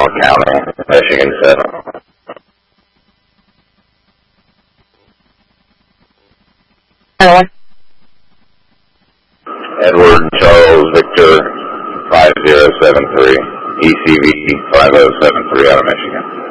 Monroe County, Michigan 7. Edward Charles Victor 5073, ECV 5073 out of Michigan.